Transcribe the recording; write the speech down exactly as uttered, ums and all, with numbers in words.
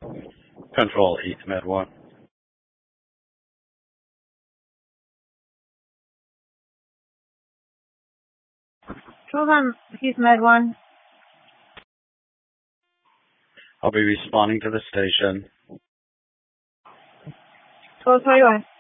Control East Med one. Control on East Med one. I'll be responding to the station. twelve twenty-one.